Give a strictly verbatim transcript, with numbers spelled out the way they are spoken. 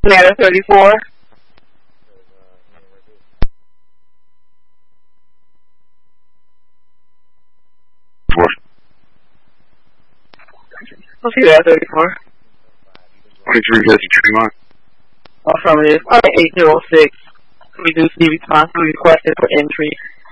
Matter thirty-four. What? I'll see that thirty-four. twenty-three fifty-three, Mark. Affirmative. eight zero six. Reduce the responsibility requested for entry